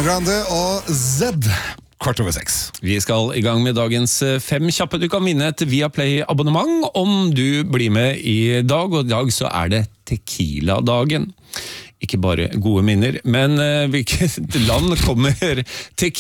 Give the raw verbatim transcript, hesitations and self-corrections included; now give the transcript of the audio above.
Grande og Zed. Kvart over seks. Vi skal i gang med dagens fem kjappe. Du kan vinne et Viaplay-abonnement om du blir med i dag, og i dag så er det Tequila-dagen. Ikke bare gode minner, men hvilket land kommer tequila